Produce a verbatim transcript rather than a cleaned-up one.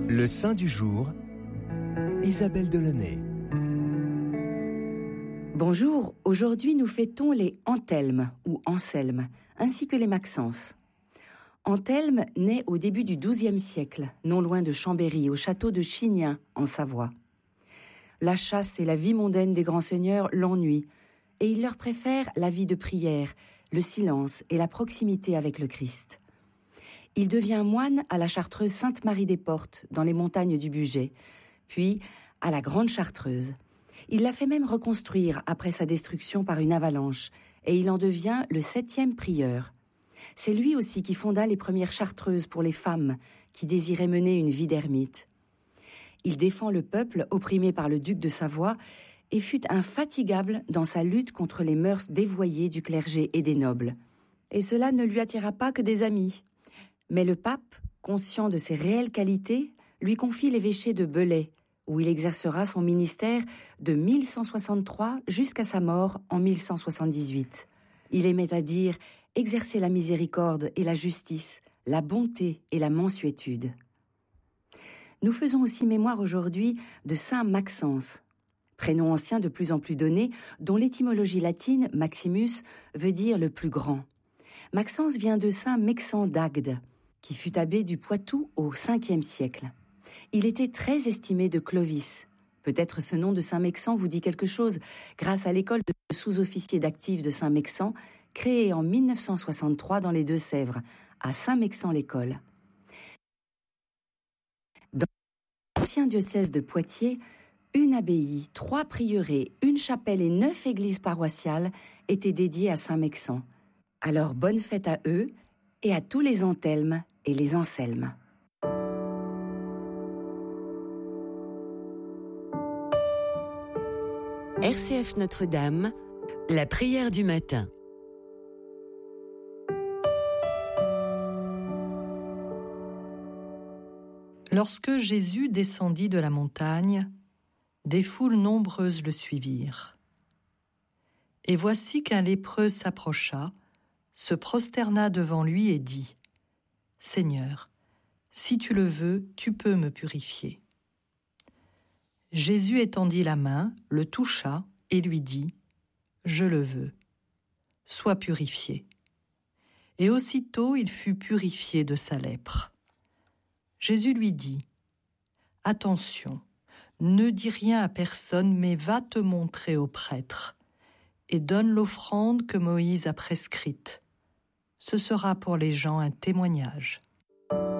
Le saint du jour, Isabelle Delaunay. Bonjour, aujourd'hui nous fêtons les Anthelmes ou Anselmes, ainsi que les Maxence. Anthelme naît au début du douzième siècle, non loin de Chambéry, au château de Chignin, en Savoie. La chasse et la vie mondaine des grands seigneurs l'ennuient, et il leur préfère la vie de prière, le silence et la proximité avec le Christ. Il devient moine à la chartreuse Sainte-Marie-des-Portes, dans les montagnes du Bugey, puis à la Grande Chartreuse. Il la fait même reconstruire après sa destruction par une avalanche, et il en devient le septième prieur. C'est lui aussi qui fonda les premières chartreuses pour les femmes qui désiraient mener une vie d'ermite. Il défend le peuple opprimé par le duc de Savoie et fut infatigable dans sa lutte contre les mœurs dévoyées du clergé et des nobles. Et cela ne lui attira pas que des amis. Mais le pape, conscient de ses réelles qualités, lui confie l'évêché de Belley, où il exercera son ministère de mille cent soixante-trois jusqu'à sa mort en mille cent soixante-dix-huit. Il aimait à dire « exercer la miséricorde et la justice, la bonté et la mansuétude ». Nous faisons aussi mémoire aujourd'hui de saint Maxence, prénom ancien de plus en plus donné, dont l'étymologie latine, Maximus, veut dire le plus grand. Maxence vient de saint Mexan d'Agde, qui fut abbé du Poitou au cinquième siècle. Il était très estimé de Clovis. Peut-être ce nom de Saint-Mexan vous dit quelque chose, grâce à l'école de sous-officiers d'actifs de Saint-Mexan, créée en mille neuf cent soixante-trois dans les Deux-Sèvres, à Saint-Mexan-l'École. Dans l'ancien diocèse de Poitiers, une abbaye, trois prieurés, une chapelle et neuf églises paroissiales étaient dédiées à Saint-Mexan. Alors bonne fête à eux et à tous les Anthelmes et les Anselmes. R C F Notre-Dame, la prière du matin. Lorsque Jésus descendit de la montagne, des foules nombreuses le suivirent. Et voici qu'un lépreux s'approcha, se prosterna devant lui et dit : « Seigneur, si tu le veux, tu peux me purifier. » Jésus étendit la main, le toucha et lui dit : « Je le veux, sois purifié. » Et aussitôt il fut purifié de sa lèpre. Jésus lui dit : « Attention, ne dis rien à personne, mais va te montrer au prêtre et donne l'offrande que Moïse a prescrite. Ce sera pour les gens un témoignage. »